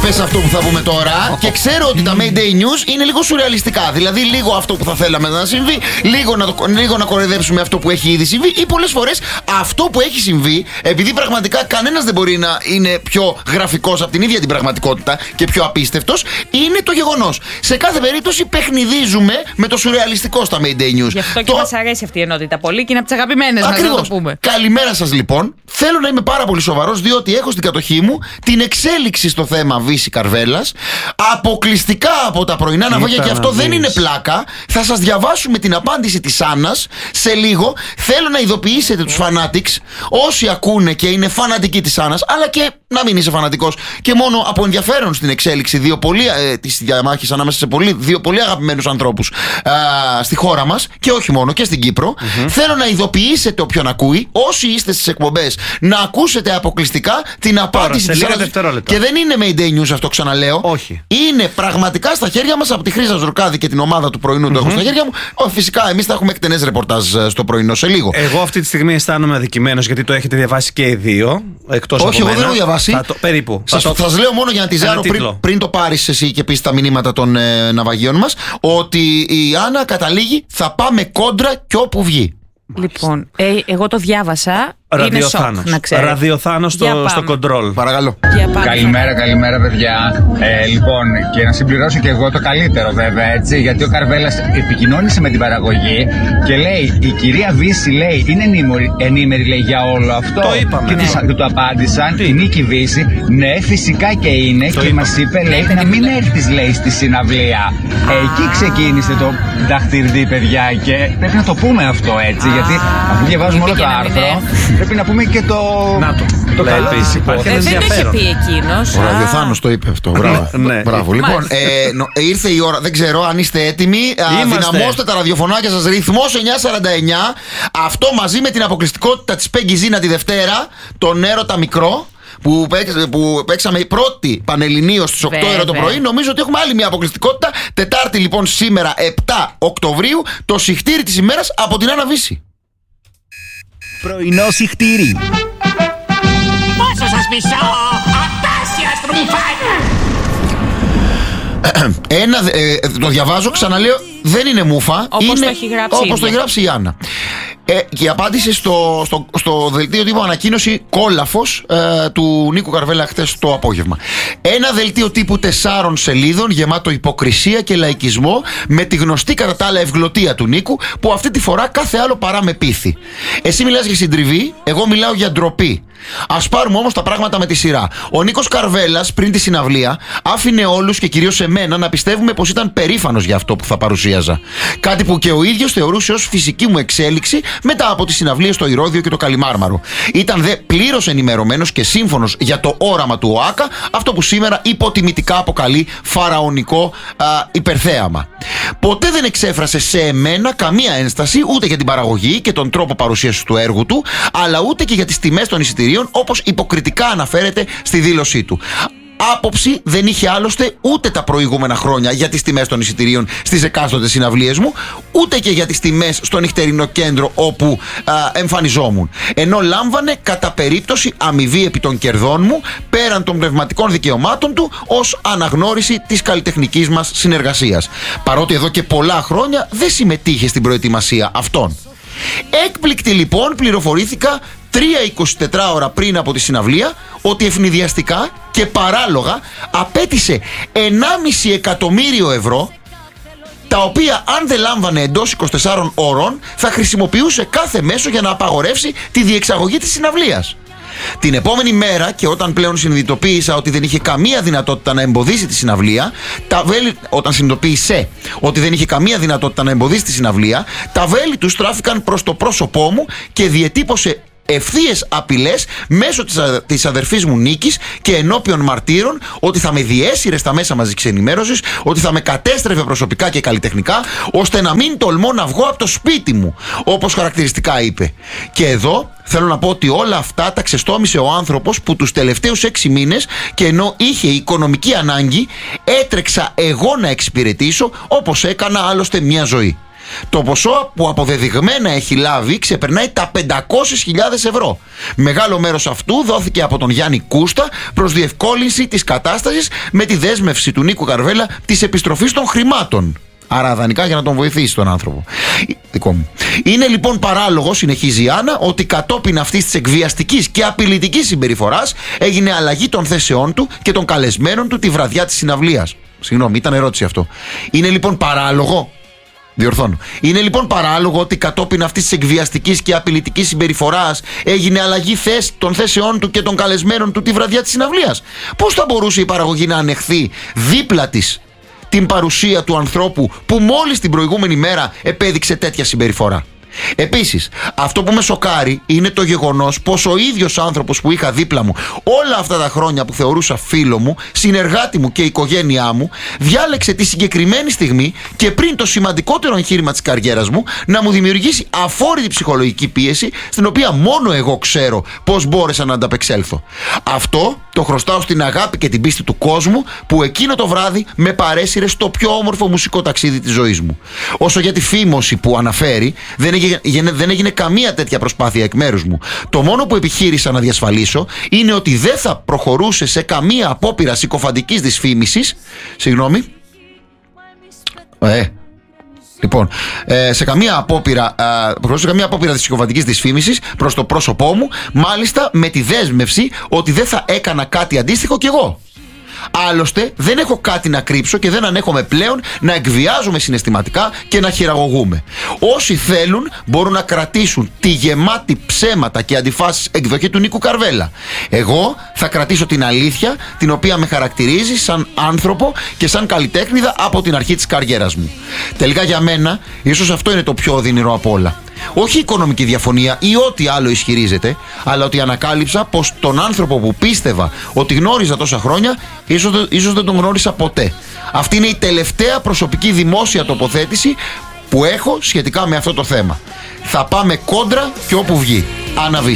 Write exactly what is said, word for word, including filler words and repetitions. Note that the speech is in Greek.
είπες αυτό που θα πούμε τώρα και ξέρω ότι τα Mayday News είναι λίγο σουρεαλιστικά. Δηλαδή, λίγο αυτό που θα θέλαμε να συμβεί, λίγο να, το, λίγο να κοροϊδέψουμε αυτό που έχει ήδη συμβεί ή πολλές φορές αυτό που έχει συμβεί, επειδή πραγματικά κανένας δεν μπορεί να είναι πιο γραφικός από την ίδια την πραγματικότητα και πιο απίστευτος, είναι το γεγονός. Σε κάθε περίπτωση, παιχνιδίζουμε με το σουρεαλιστικό στα Mayday News. Γι' αυτό το... και μας αρέσει αυτή η ενότητα πολύ και είναι από τις αγαπημένες μας, να το πούμε. Καλημέρα σας λοιπόν. Θέλω να είμαι πάρα πολύ σοβαρός, διότι έχω στην κατοχή μου την εξέλιξη στο θέμα Βύση Καρβέλας. Αποκλειστικά από τα πρωινά ναυάγια, και αυτό δεν είναι πλάκα. Θα σας διαβάσουμε την απάντηση της Άννας σε λίγο. Θέλω να ειδοποιήσετε τους fanatics, όσοι ακούνε και είναι φανατικοί της Άννας, αλλά και να μην είσαι φανατικός και μόνο από ενδιαφέρον στην εξέλιξη δύο πολύ, ε, της διαμάχης ανάμεσα σε πολύ, δύο πολύ αγαπημένους ανθρώπους ε, στη χώρα μας και όχι μόνο και στην Κύπρο. Mm-hmm. Θέλω να ειδοποιήσετε όποιον ακούει, όσοι είστε στις εκπομπές, να ακούσετε αποκλειστικά την απάντηση της Άννας. Και δεν είναι Mayday News αυτό, ξαναλέω. Όχι. Είναι πραγματικά στα χέρια μας από τη Χρύσα Ζουρκάδη και την ομάδα του πρωινού. Mm-hmm. Το έχω στα χέρια μου. Ο, φυσικά, εμείς θα έχουμε εκτενές ρεπορτάζ στο πρωινό σε λίγο. Εγώ αυτή τη στιγμή αισθάνομαι αδικημένος, γιατί το έχετε διαβάσει και οι δύο. Εκτός όχι, από εγώ δεν έχω διαβάσει. Θα το, περίπου. Σας θα το... θα λέω μόνο για να τη ζάρω πριν, πριν το πάρεις εσύ και πεις τα μηνύματα των ε, ναυαγίων μας, ότι η Άννα καταλήγει θα πάμε κόντρα κι όπου βγει. Λοιπόν, ε, εγώ το διάβασα. Ραδιοθάνος. Ραδιοθάνος στο, στο κοντρόλ. Παρακαλώ. Καλημέρα, καλημέρα παιδιά. Ε, λοιπόν, και να συμπληρώσω και εγώ το καλύτερο βέβαια, έτσι. Γιατί ο Καρβέλας επικοινώνησε με την παραγωγή και λέει, η κυρία Βύση λέει, είναι ενήμερη, ενήμερη λέει για όλο αυτό. Το είπαμε. Και ναι. Του το απάντησαν, Τι? η Νίκη Βύση, ναι, φυσικά και είναι. Το και μας είπε, λέει, να μην έρθεις, λέει, στη συναυλία. Ε, εκεί ξεκίνησε το δαχτυρδί, παιδιά, και πρέπει να το πούμε αυτό, έτσι. Γιατί αφού διαβάζουμε όλο το άρθρο, πρέπει να πούμε και το. Να το. Το καλό της υπόθεσης. Δεν το είχε πει εκείνος. Ο Ραδιοθάνος το είπε αυτό. Μπράβο. Ναι. Μπράβο. Λοιπόν, ε, νο, ήρθε η ώρα. Δεν ξέρω αν είστε έτοιμοι. Δυναμώστε τα ραδιοφωνάκια σας. Ρυθμός εννιά σαράντα εννιά. Αυτό μαζί με την αποκλειστικότητα της Πέγγι Ζήνα τη Δευτέρα. Τον έρωτα μικρό. Που, παίξ, που παίξαμε η πρώτη Πανελληνίως στις οκτώ ώρα το πρωί. Νομίζω ότι έχουμε άλλη μια αποκλειστικότητα. Τετάρτη λοιπόν σήμερα επτά Οκτωβρίου. Το σιχτήρι της ημέρας από την Άννα Βύση. Πρωινό σιχτήρι. Πόσο σας μισώ, απέσια στρουμφάνια. Ένα, ε, το διαβάζω, ξαναλέω, δεν είναι μούφα. Όπως είναι το έχει γράψει, όπως το έχει γράψει η Άννα. Ε, και η απάντηση στο, στο, στο δελτίο τύπου ανακοίνωση κόλαφος ε, του Νίκου Καρβέλα χτες το απόγευμα. Ένα δελτίο τύπου τεσσάρων σελίδων γεμάτο υποκρισία και λαϊκισμό, με τη γνωστή κατά τα άλλα ευγλωτία του Νίκου, που αυτή τη φορά κάθε άλλο παρά με πείθει. Εσύ μιλάς για συντριβή, εγώ μιλάω για ντροπή. Ας πάρουμε όμως τα πράγματα με τη σειρά. Ο Νίκος Καρβέλας πριν τη συναυλία άφηνε όλους και κυρίως εμένα να πιστεύουμε πως ήταν περήφανος για αυτό που θα παρουσίαζα. Κάτι που και ο ίδιος θεωρούσε ως φυσική μου εξέλιξη μετά από τις συναυλίες στο Ηρώδειο και το Καλιμάρμαρο. Ήταν δε πλήρως ενημερωμένος και σύμφωνος για το όραμα του ΟΑΚΑ, αυτό που σήμερα υποτιμητικά αποκαλεί φαραωνικό α, υπερθέαμα. Ποτέ δεν εξέφρασε σε εμένα καμία ένσταση ούτε για την παραγωγή και τον τρόπο παρουσίασης του έργου του, αλλά ούτε και για τις τιμές των εισιτηρίων, όπως υποκριτικά αναφέρεται στη δήλωσή του. Άποψη δεν είχε άλλωστε ούτε τα προηγούμενα χρόνια για τις τιμές των εισιτηρίων στις εκάστοτε συναυλίες μου, ούτε και για τις τιμές στο νυχτερινό κέντρο όπου α, εμφανιζόμουν. Ενώ λάμβανε κατά περίπτωση αμοιβή επί των κερδών μου, πέραν των πνευματικών δικαιωμάτων του, ως αναγνώριση της καλλιτεχνικής μας συνεργασίας. Παρότι εδώ και πολλά χρόνια δεν συμμετείχε στην προετοιμασία αυτών. Έκπληκτη λοιπόν πληροφορήθηκα τρία εικοσιτέσσερις ώρα πριν από τη συναυλία ότι ευνηδιαστικά και παράλογα απέτησε ενάμιση εκατομμύριο ευρώ, τα οποία αν δεν λάμβανε εντός είκοσι τεσσάρων ώρων θα χρησιμοποιούσε κάθε μέσο για να απαγορεύσει τη διεξαγωγή της συναυλίας. Την επόμενη μέρα, και όταν πλέον συνειδητοποίησα ότι δεν είχε καμία δυνατότητα να εμποδίσει τη συναυλία, τα βέλη, όταν συνειδητοποίησε ότι δεν είχε καμία δυνατότητα να εμποδίσει τη συναυλία, τα βέλη του στράφηκαν προς το πρόσωπό μου και διετύπωσε ευθείες απειλές μέσω της, α, της αδερφής μου Νίκης και ενώπιον μαρτύρων ότι θα με διέσυρε στα μέσα μαζικής ενημέρωσης, ότι θα με κατέστρεφε προσωπικά και καλλιτεχνικά, ώστε να μην τολμώ να βγω από το σπίτι μου, όπως χαρακτηριστικά είπε. Και εδώ θέλω να πω ότι όλα αυτά τα ξεστόμησε ο άνθρωπος που τους τελευταίους έξι μήνες, και ενώ είχε οικονομική ανάγκη, έτρεξα εγώ να εξυπηρετήσω, όπως έκανα άλλωστε μια ζωή. Το ποσό που αποδεδειγμένα έχει λάβει ξεπερνάει τα πεντακόσιες χιλιάδες ευρώ. Μεγάλο μέρος αυτού δόθηκε από τον Γιάννη Κούστα προς διευκόλυνση της κατάστασης με τη δέσμευση του Νίκου Καρβέλα της επιστροφής των χρημάτων. Άρα δανεικά για να τον βοηθήσει τον άνθρωπο. Δικό μου. Είναι λοιπόν παράλογο, συνεχίζει η Άννα, ότι κατόπιν αυτής της εκβιαστικής και απειλητικής συμπεριφοράς έγινε αλλαγή των θέσεών του και των καλεσμένων του τη βραδιά της συναυλίας. Συγγνώμη, ήταν ερώτηση αυτό. Είναι λοιπόν παράλογο. Διορθώνω. Είναι λοιπόν παράλογο ότι κατόπιν αυτής της εκβιαστικής και απειλητικής συμπεριφοράς έγινε αλλαγή θέση, των θέσεών του και των καλεσμένων του τη βραδιά της συναυλίας. Πώς θα μπορούσε η παραγωγή να ανεχθεί δίπλα της την παρουσία του ανθρώπου που μόλις την προηγούμενη μέρα επέδειξε τέτοια συμπεριφορά? Επίσης, αυτό που με σοκάρει είναι το γεγονός πως ο ίδιος άνθρωπος που είχα δίπλα μου όλα αυτά τα χρόνια, που θεωρούσα φίλο μου, συνεργάτη μου και οικογένειά μου, διάλεξε τη συγκεκριμένη στιγμή και πριν το σημαντικότερο εγχείρημα της καριέρας μου να μου δημιουργήσει αφόρητη ψυχολογική πίεση, στην οποία μόνο εγώ ξέρω πως μπόρεσα να ανταπεξέλθω. Αυτό το χρωστάω στην αγάπη και την πίστη του κόσμου που εκείνο το βράδυ με παρέσυρε στο πιο όμορφο μουσικό ταξίδι της ζωής μου. Όσο για τη φήμωση που αναφέρει, δεν έγινε Δεν έγινε καμία τέτοια προσπάθεια εκ μέρους μου. Το μόνο που επιχείρησα να διασφαλίσω είναι ότι δεν θα προχωρούσε σε καμία απόπειρα συκοφαντικής δυσφήμισης. Συγγνώμη. Ε, λοιπόν, ε, σε καμία απόπειρα, ε, σε καμία απόπειρα συκοφαντικής δυσφήμισης προς το πρόσωπό μου, μάλιστα με τη δέσμευση ότι δεν θα έκανα κάτι αντίστοιχο κι εγώ. Άλλωστε δεν έχω κάτι να κρύψω και δεν ανέχομαι πλέον να εκβιάζουμε συναισθηματικά και να χειραγωγούμε. Όσοι θέλουν μπορούν να κρατήσουν τη γεμάτη ψέματα και αντιφάσεις εκδοχή του Νίκου Καρβέλα. Εγώ θα κρατήσω την αλήθεια, την οποία με χαρακτηρίζει σαν άνθρωπο και σαν καλλιτέχνηδα από την αρχή της καριέρας μου. Τελικά για μένα ίσως αυτό είναι το πιο οδυνηρό απ' όλα. Όχι η οικονομική διαφωνία ή ό,τι άλλο ισχυρίζεται, αλλά ότι ανακάλυψα πως τον άνθρωπο που πίστευα ότι γνώριζα τόσα χρόνια, ίσως, ίσως δεν τον γνώρισα ποτέ. Αυτή είναι η τελευταία προσωπική δημόσια τοποθέτηση που έχω σχετικά με αυτό το θέμα. Θα πάμε κόντρα και όπου βγει. Άννα Βύση.